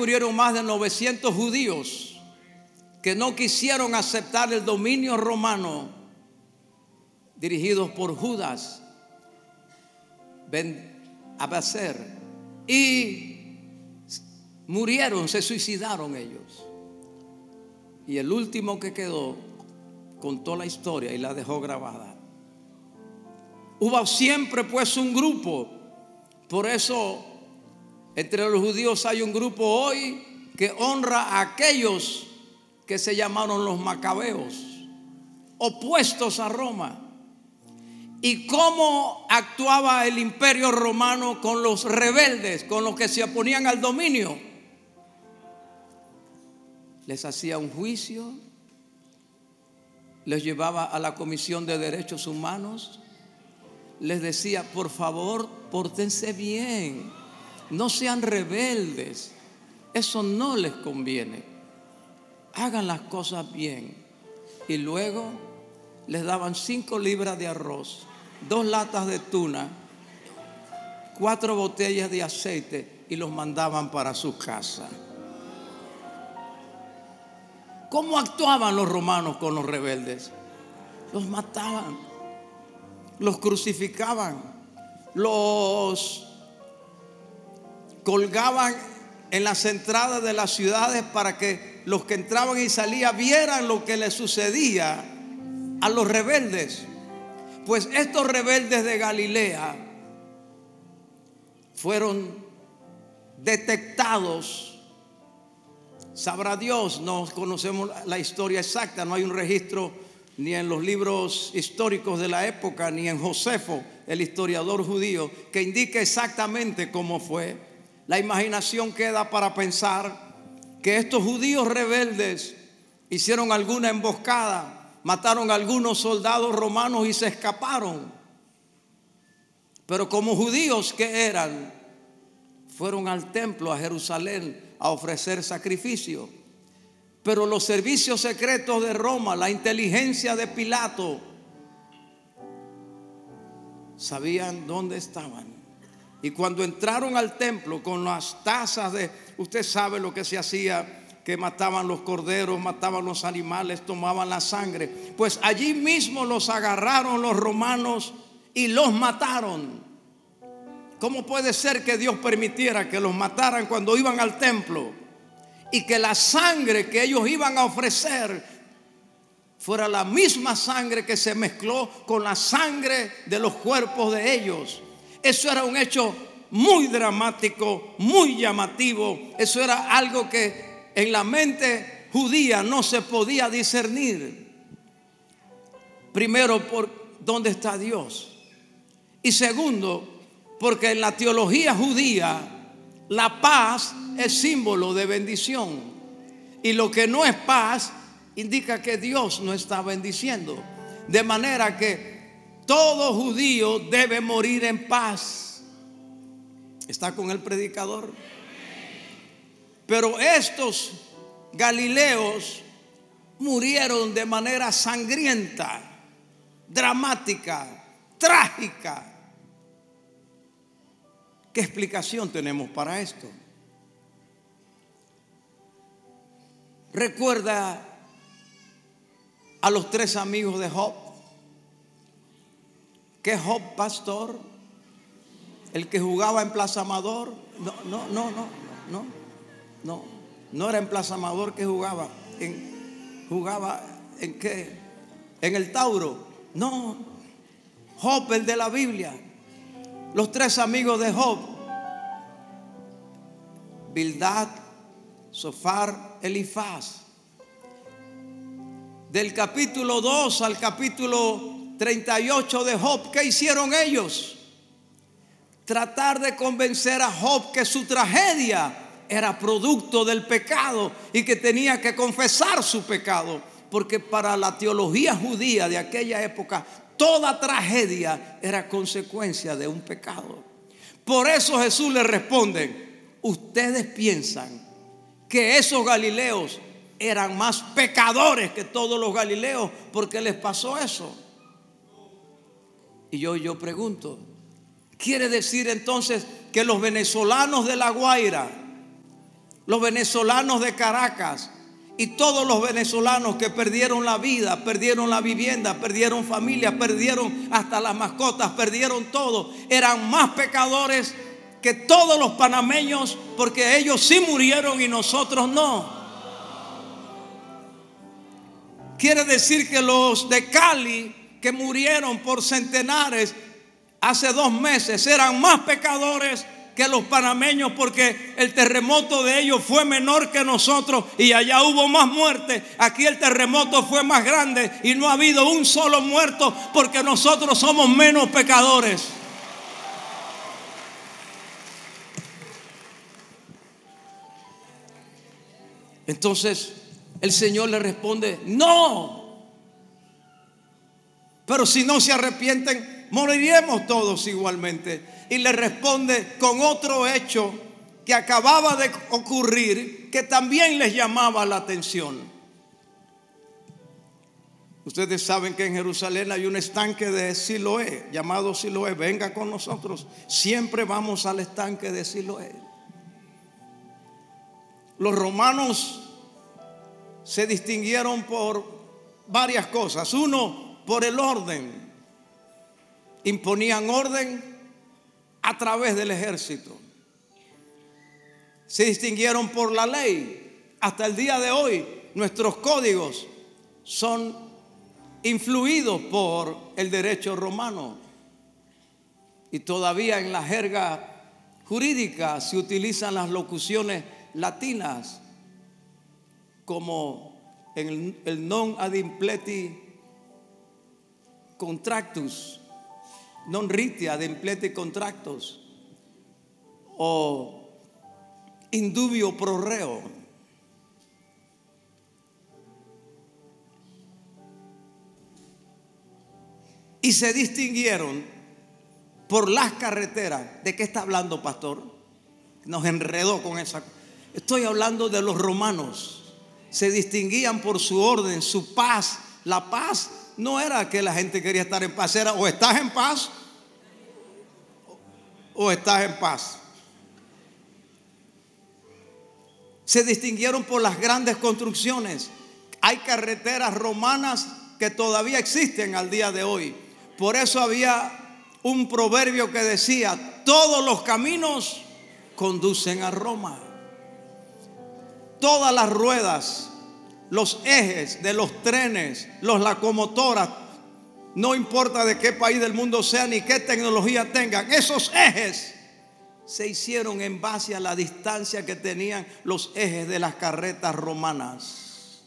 murieron más de 900 judíos que no quisieron aceptar el dominio romano dirigidos por Judas Ben Abaser, y murieron, se suicidaron ellos. Y el último que quedó contó la historia y la dejó grabada. Hubo siempre pues un grupo. Por eso entre los judíos hay un grupo hoy que honra a aquellos que se llamaron los macabeos, opuestos a Roma. ¿Y cómo actuaba el imperio romano con los rebeldes, con los que se oponían al dominio? Les hacía un juicio, les llevaba a la Comisión de Derechos Humanos, les decía: por favor, pórtense bien, no sean rebeldes, eso no les conviene, hagan las cosas bien. Y luego les daban 5 libras de arroz, 2 latas de tuna, 4 botellas de aceite y los mandaban para su casa. ¿Cómo actuaban los romanos con los rebeldes? Los mataban, los crucificaban, los colgaban en las entradas de las ciudades para que los que entraban y salían vieran lo que les sucedía a los rebeldes. Pues estos rebeldes de Galilea fueron detectados. Sabrá Dios, no conocemos la historia exacta, no hay un registro ni en los libros históricos de la época, ni en Josefo, el historiador judío, que indique exactamente cómo fue. La imaginación queda para pensar que estos judíos rebeldes hicieron alguna emboscada, mataron a algunos soldados romanos y se escaparon. Pero como judíos que eran, fueron al templo, a Jerusalén, a ofrecer sacrificio. Pero los servicios secretos de Roma, la inteligencia de Pilato, sabían dónde estaban. Y cuando entraron al templo con las tazas de, usted sabe lo que se hacía, que mataban los corderos, mataban los animales, tomaban la sangre. Pues allí mismo los agarraron los romanos y los mataron. ¿Cómo puede ser que Dios permitiera que los mataran cuando iban al templo y que la sangre que ellos iban a ofrecer fuera la misma sangre que se mezcló con la sangre de los cuerpos de ellos? Eso era un hecho muy dramático, muy llamativo. Eso era algo que en la mente judía no se podía discernir. Primero, por dónde está Dios. Y segundo, porque en la teología judía la paz es símbolo de bendición. Y lo que no es paz indica que Dios no está bendiciendo. De manera que todo judío debe morir en paz. ¿Está con el predicador? Pero estos galileos murieron de manera sangrienta, dramática, trágica. ¿Qué explicación tenemos para esto? Recuerda a los 3 amigos de Job. ¿Qué Job, pastor? El que jugaba en Plaza Amador. No era en Plaza Amador que jugaba. ¿Jugaba en qué? En el Tauro. No, Job, el de la Biblia. Los 3 amigos de Job: Bildad, Zofar, Elifaz. Del capítulo 2 al capítulo 38 de Job, ¿qué hicieron ellos? Tratar de convencer a Job que su tragedia era producto del pecado y que tenía que confesar su pecado. Porque para la teología judía de aquella época, toda tragedia era consecuencia de un pecado. Por eso Jesús le responde: ustedes piensan que esos galileos eran más pecadores que todos los galileos porque les pasó eso. Y yo pregunto, ¿quiere decir entonces que los venezolanos de La Guaira, los venezolanos de Caracas y todos los venezolanos que perdieron la vida, perdieron la vivienda, perdieron familia, perdieron hasta las mascotas, perdieron todo, eran más pecadores que todos los panameños, porque ellos sí murieron y nosotros no. Quiere decir que los de Cali, que murieron por centenares hace 2 meses, eran más pecadores que los panameños, porque el terremoto de ellos fue menor que nosotros y allá hubo más muertes. Aquí el terremoto fue más grande y no ha habido un solo muerto, porque nosotros somos menos pecadores. Entonces el Señor le responde: no, pero si no se arrepienten, moriremos todos igualmente. Y le responde con otro hecho que acababa de ocurrir, que también les llamaba la atención. Ustedes saben que en Jerusalén hay un estanque de Siloé, llamado Siloé. Venga con nosotros, siempre vamos al estanque de Siloé. Los romanos se distinguieron por varias cosas. Uno, por el orden. Imponían orden a través del ejército. Se distinguieron por la ley. Hasta el día de hoy nuestros códigos son influidos por el derecho romano. Y todavía en la jerga jurídica se utilizan las locuciones latinas, como en el non ad impleti contractus, non riti ad impleti contractus, o indubio pro reo. Y se distinguieron por las carreteras. ¿De qué está hablando, pastor? Nos enredó con esa. Estoy hablando de los romanos. Se distinguían por su orden, su paz. La paz no era que la gente quería estar en paz, era o estás en paz o estás en paz. Se distinguieron por las grandes construcciones. Hay carreteras romanas que todavía existen al día de hoy. Por eso había un proverbio que decía: todos los caminos conducen a Roma. Todas las ruedas, los ejes de los trenes, los locomotoras, no importa de qué país del mundo sean ni qué tecnología tengan, esos ejes se hicieron en base a la distancia que tenían los ejes de las carretas romanas.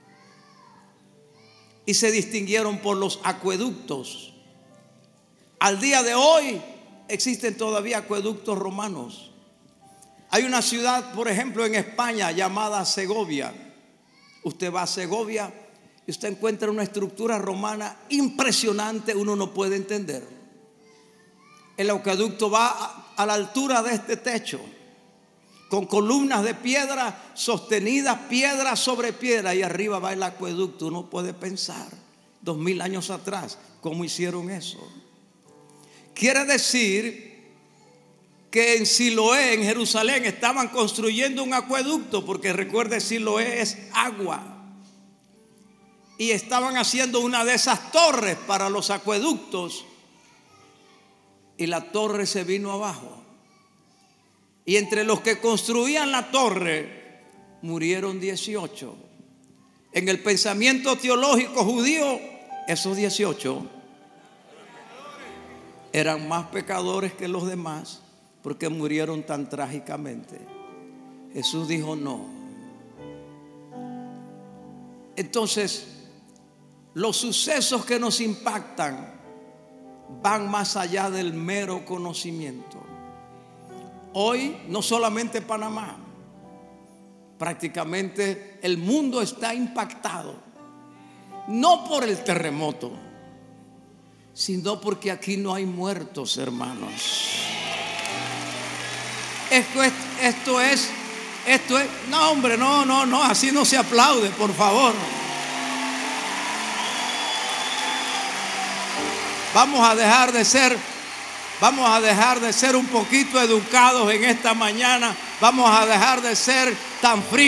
Y se distinguieron por los acueductos. Al día de hoy existen todavía acueductos romanos. Hay una ciudad, por ejemplo, en España llamada Segovia. Usted va a Segovia y usted encuentra una estructura romana impresionante, uno no puede entender. El acueducto va a la altura de este techo, con columnas de piedra sostenidas, piedra sobre piedra, y arriba va el acueducto. Uno puede pensar, 2000 años atrás, ¿cómo hicieron eso? Quiere decir que en Siloé, en Jerusalén, estaban construyendo un acueducto, porque recuerde, Siloé es agua. Y estaban haciendo una de esas torres para los acueductos, y la torre se vino abajo. Y entre los que construían la torre murieron 18. En el pensamiento teológico judío, esos 18 eran más pecadores que los demás, porque murieron tan trágicamente. Jesús dijo no. Entonces, los sucesos que nos impactan van más allá del mero conocimiento. Hoy no solamente Panamá, prácticamente el mundo está impactado, no por el terremoto, sino porque aquí no hay muertos, hermanos. Esto es, no, hombre, no, así no se aplaude, por favor. Vamos a dejar de ser un poquito educados en esta mañana Vamos a dejar de ser tan fríos.